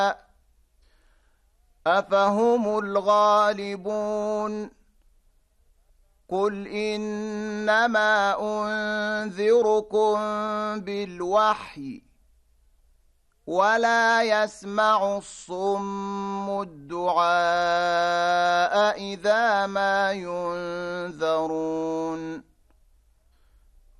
أفهم الغالبون قل إنما أنذركم بالوحي ولا يسمع الصم الدعاء إذا ما ينذرون